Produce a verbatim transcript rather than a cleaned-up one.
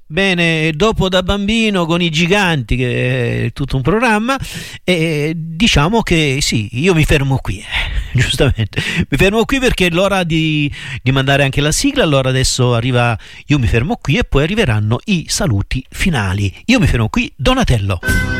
Bene, dopo Da Bambino con i Giganti, che è tutto un programma, e diciamo che sì, io mi fermo qui, eh, giustamente, mi fermo qui perché è l'ora di, di mandare anche la sigla. Allora adesso arriva Io mi fermo qui e poi arriveranno i saluti finali. Io mi fermo qui, Donatello.